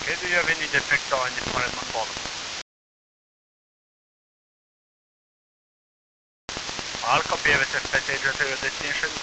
Okej, då gör vi en ny defektor in på den man I'll copy everything that I just destination